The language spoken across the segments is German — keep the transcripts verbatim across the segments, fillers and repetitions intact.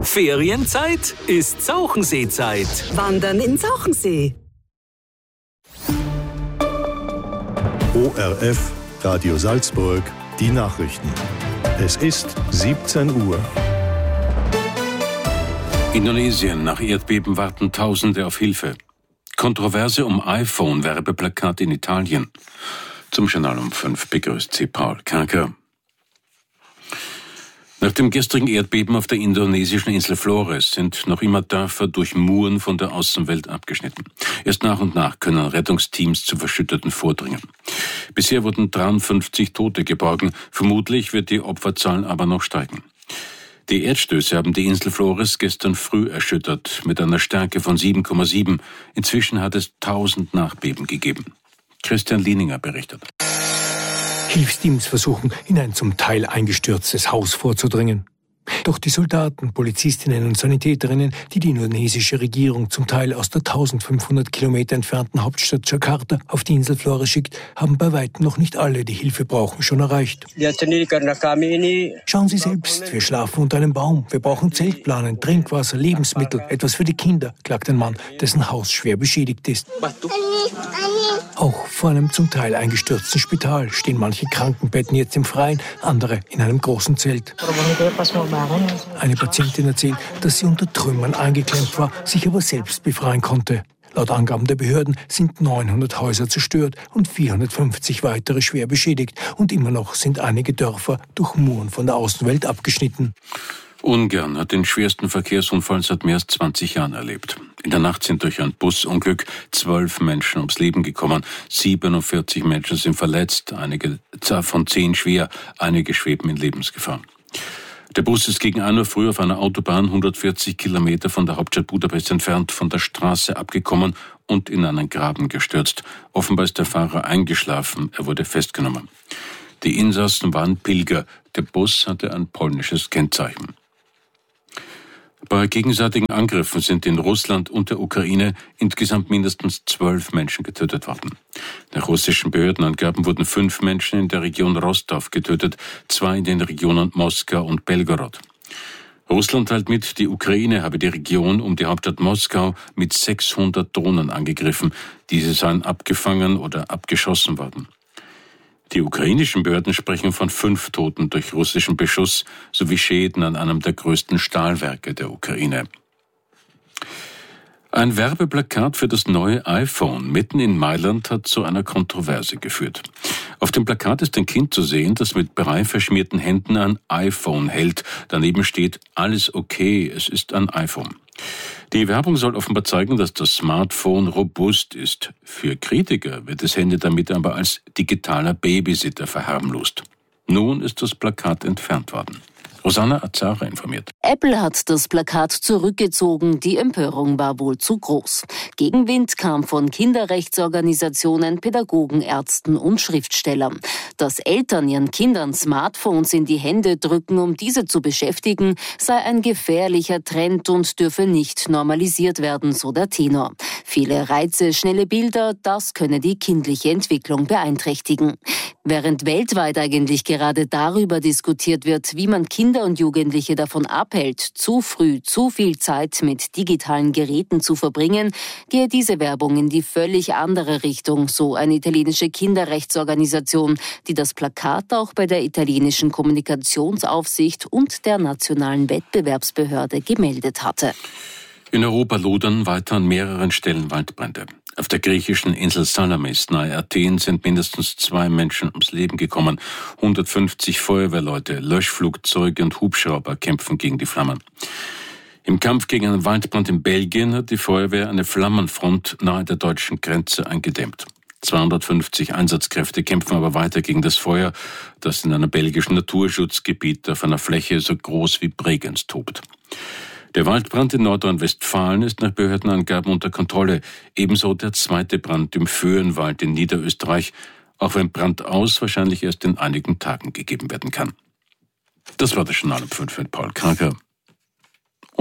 Ferienzeit ist Zauchensee-Zeit. Wandern in Zauchensee. O R F, Radio Salzburg, die Nachrichten. Es ist siebzehn Uhr. Indonesien. Nach Erdbeben warten Tausende auf Hilfe. Kontroverse um iPhone-Werbeplakat in Italien. Zum Journal um fünf begrüßt Sie Paul Kanker. Nach dem gestrigen Erdbeben auf der indonesischen Insel Flores sind noch immer Dörfer durch Muren von der Außenwelt abgeschnitten. Erst nach und nach können Rettungsteams zu Verschütteten vordringen. Bisher wurden dreiundfünfzig Tote geborgen. Vermutlich wird die Opferzahl aber noch steigen. Die Erdstöße haben die Insel Flores gestern früh erschüttert, mit einer Stärke von sieben Komma sieben. Inzwischen hat es tausend Nachbeben gegeben. Christian Lieninger berichtet. Hilfsteams versuchen, in ein zum Teil eingestürztes Haus vorzudringen. Doch die Soldaten, Polizistinnen und Sanitäterinnen, die die indonesische Regierung zum Teil aus der eintausendfünfhundert Kilometer entfernten Hauptstadt Jakarta auf die Insel Flores schickt, haben bei weitem noch nicht alle, die Hilfe brauchen, schon erreicht. Schauen Sie selbst, wir schlafen unter einem Baum. Wir brauchen Zeltplanen, Trinkwasser, Lebensmittel, etwas für die Kinder, klagt ein Mann, dessen Haus schwer beschädigt ist. Auch vor einem zum Teil eingestürzten Spital stehen manche Krankenbetten jetzt im Freien, andere in einem großen Zelt. Eine Patientin erzählt, dass sie unter Trümmern eingeklemmt war, sich aber selbst befreien konnte. Laut Angaben der Behörden sind neunhundert Häuser zerstört und vierhundertfünfzig weitere schwer beschädigt. Und immer noch sind einige Dörfer durch Muren von der Außenwelt abgeschnitten. Ungarn hat den schwersten Verkehrsunfall seit mehr als zwanzig Jahren erlebt. In der Nacht sind durch ein Busunglück zwölf Menschen ums Leben gekommen. siebenundvierzig Menschen sind verletzt, einige von zehn schwer, einige schweben in Lebensgefahr. Der Bus ist gegen ein Uhr früh auf einer Autobahn hundertvierzig Kilometer von der Hauptstadt Budapest entfernt von der Straße abgekommen und in einen Graben gestürzt. Offenbar ist der Fahrer eingeschlafen, er wurde festgenommen. Die Insassen waren Pilger, der Bus hatte ein polnisches Kennzeichen. Bei gegenseitigen Angriffen sind in Russland und der Ukraine insgesamt mindestens zwölf Menschen getötet worden. Nach russischen Behördenangaben wurden fünf Menschen in der Region Rostov getötet, zwei in den Regionen Moskau und Belgorod. Russland teilt mit, die Ukraine habe die Region um die Hauptstadt Moskau mit sechshundert Drohnen angegriffen. Diese seien abgefangen oder abgeschossen worden. Die ukrainischen Behörden sprechen von fünf Toten durch russischen Beschuss sowie Schäden an einem der größten Stahlwerke der Ukraine. Ein Werbeplakat für das neue iPhone mitten in Mailand hat zu einer Kontroverse geführt. Auf dem Plakat ist ein Kind zu sehen, das mit Brei verschmierten Händen ein iPhone hält. Daneben steht: Alles okay, es ist ein iPhone. Die Werbung soll offenbar zeigen, dass das Smartphone robust ist. Für Kritiker wird das Handy damit aber als digitaler Babysitter verharmlost. Nun ist das Plakat entfernt worden. Rosanna Azara informiert. Apple hat das Plakat zurückgezogen, die Empörung war wohl zu groß. Gegenwind kam von Kinderrechtsorganisationen, Pädagogen, Ärzten und Schriftstellern. Dass Eltern ihren Kindern Smartphones in die Hände drücken, um diese zu beschäftigen, sei ein gefährlicher Trend und dürfe nicht normalisiert werden, so der Tenor. Viele Reize, schnelle Bilder, das könne die kindliche Entwicklung beeinträchtigen. Während weltweit eigentlich gerade darüber diskutiert wird, wie man Kinder und Jugendliche davon abhält, zu früh zu viel Zeit mit digitalen Geräten zu verbringen, gehe diese Werbung in die völlig andere Richtung, so eine italienische Kinderrechtsorganisation, die das Plakat auch bei der italienischen Kommunikationsaufsicht und der nationalen Wettbewerbsbehörde gemeldet hatte. In Europa lodern weiter an mehreren Stellen Waldbrände. Auf der griechischen Insel Salamis nahe Athen sind mindestens zwei Menschen ums Leben gekommen. hundertfünfzig Feuerwehrleute, Löschflugzeuge und Hubschrauber kämpfen gegen die Flammen. Im Kampf gegen einen Waldbrand in Belgien hat die Feuerwehr eine Flammenfront nahe der deutschen Grenze eingedämmt. zweihundertfünfzig Einsatzkräfte kämpfen aber weiter gegen das Feuer, das in einem belgischen Naturschutzgebiet auf einer Fläche so groß wie Bregenz tobt. Der Waldbrand in Nordrhein-Westfalen ist nach Behördenangaben unter Kontrolle. Ebenso der zweite Brand im Föhrenwald in Niederösterreich, auch wenn Brandaus wahrscheinlich erst in einigen Tagen gegeben werden kann. Das war das Journal um fünf mit Paul Krager.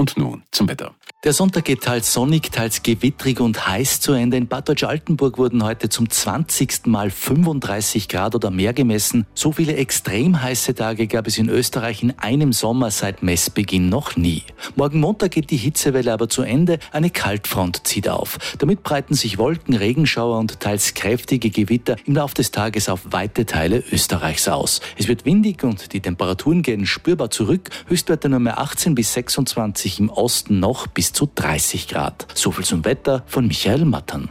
Und nun zum Wetter. Der Sonntag geht teils sonnig, teils gewittrig und heiß zu Ende. In Bad Deutsch-Altenburg wurden heute zum zwanzigsten Mal fünfunddreißig Grad oder mehr gemessen. So viele extrem heiße Tage gab es in Österreich in einem Sommer seit Messbeginn noch nie. Morgen Montag geht die Hitzewelle aber zu Ende. Eine Kaltfront zieht auf. Damit breiten sich Wolken, Regenschauer und teils kräftige Gewitter im Laufe des Tages auf weite Teile Österreichs aus. Es wird windig und die Temperaturen gehen spürbar zurück. Höchstwerte nur mehr achtzehn bis sechsundzwanzig, im Osten noch bis zu dreißig Grad. So viel zum Wetter von Michael Mattern.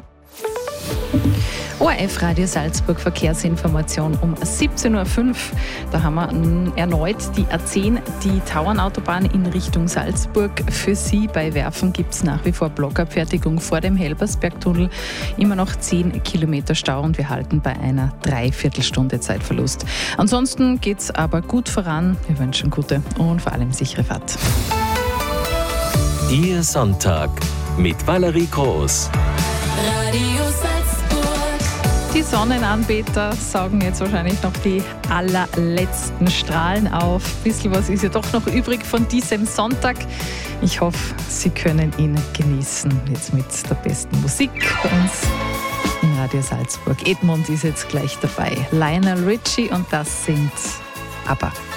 O R F Radio Salzburg Verkehrsinformation um siebzehn Uhr fünf. Da haben wir erneut die A zehn, die Tauernautobahn in Richtung Salzburg. Für Sie bei Werfen gibt es nach wie vor Blockabfertigung vor dem Helbersbergtunnel. Immer noch zehn Kilometer Stau und wir halten bei einer Dreiviertelstunde Zeitverlust. Ansonsten geht es aber gut voran. Wir wünschen gute und vor allem sichere Fahrt. Ihr Sonntag mit Valerie Groß. Radio Salzburg. Die Sonnenanbeter saugen jetzt wahrscheinlich noch die allerletzten Strahlen auf. Ein bisschen was ist ja doch noch übrig von diesem Sonntag. Ich hoffe, Sie können ihn genießen. Jetzt mit der besten Musik bei uns in Radio Salzburg. Edmund ist jetzt gleich dabei. Lionel Richie und das singt ABBA.